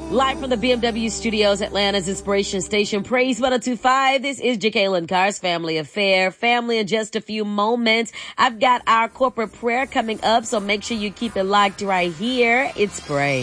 Live from the BMW Studios, Atlanta's Inspiration Station, Praise 102.5. This is Jacqueline Carr's Family Affair. Family, in just a few moments, I've got our corporate prayer coming up, so make sure you keep it locked right here. It's Praise.